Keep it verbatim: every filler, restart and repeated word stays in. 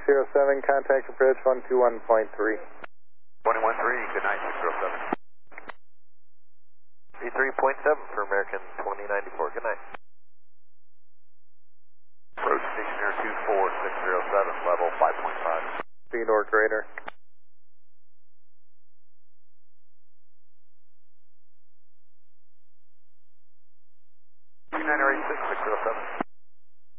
zero seven, contact approach one two one point three. one one three, good night, six zero seven. V three point seven for American twenty ninety-four, good night. Approach station air two four six zero seven, level five point five. Speed or greater. United eight six six zero seven.